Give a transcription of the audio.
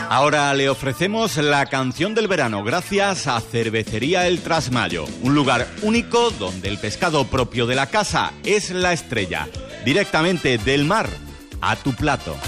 Ahora le ofrecemos la canción del verano gracias a Cervecería El Trasmayo, un lugar único donde el pescado propio de la casa es la estrella, directamente del mar a tu plato.